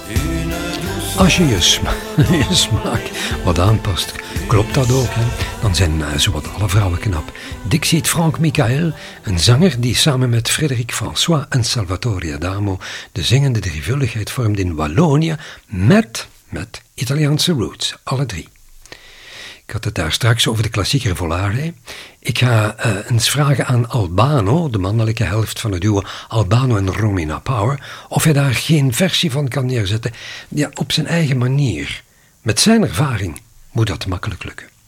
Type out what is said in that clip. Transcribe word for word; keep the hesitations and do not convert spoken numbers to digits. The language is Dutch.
Als je je, sma- je smaak wat aanpast, klopt dat ook, hè? Dan zijn uh, zowat alle vrouwen knap. Dixit Frank Michael, een zanger die samen met Frédéric François en Salvatore Adamo de zingende drievuldigheid vormde in Wallonië met, met Italiaanse roots, alle drie. Ik had het daar straks over de klassieker Volare. Ik ga uh, eens vragen aan Albano, de mannelijke helft van het duo Albano en Romina Power, of hij daar geen versie van kan neerzetten. Ja, op zijn eigen manier. Met zijn ervaring moet dat makkelijk lukken.